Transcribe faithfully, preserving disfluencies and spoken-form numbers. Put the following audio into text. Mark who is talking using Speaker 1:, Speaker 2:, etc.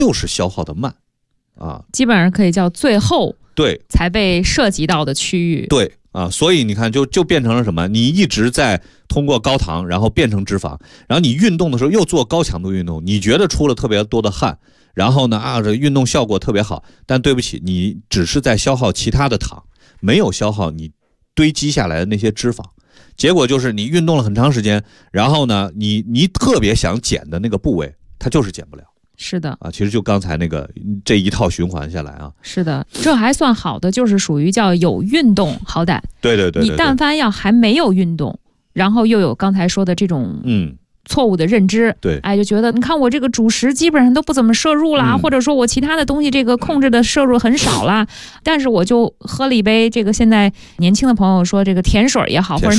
Speaker 1: 就是消耗的慢啊，
Speaker 2: 基本上可以叫最后
Speaker 1: 对
Speaker 2: 才被涉及到的区域。
Speaker 1: 对啊，所以你看就就变成了什么？你一直在通过高糖，然后变成脂肪，然后你运动的时候又做高强度运动，你觉得出了特别多的汗，然后呢啊，这运动效果特别好，但对不起，你只是在消耗其他的糖，没有消耗你堆积下来的那些脂肪。结果就是你运动了很长时间，然后呢，你你特别想减的那个部位，它就是减不了。
Speaker 2: 是的
Speaker 1: 啊，其实就刚才那个这一套循环下来啊，
Speaker 2: 是的，这还算好的，就是属于叫有运动，好歹。
Speaker 1: 对对 对, 对, 对，
Speaker 2: 你但凡要还没有运动，然后又有刚才说的这种
Speaker 1: 嗯
Speaker 2: 错误的认知，
Speaker 1: 对，
Speaker 2: 哎，就觉得你看我这个主食基本上都不怎么摄入啦，
Speaker 1: 嗯、
Speaker 2: 或者说我其他的东西这个控制的摄入很少啦，但是我就喝了一杯这个现在年轻的朋友说这个甜水也好，或者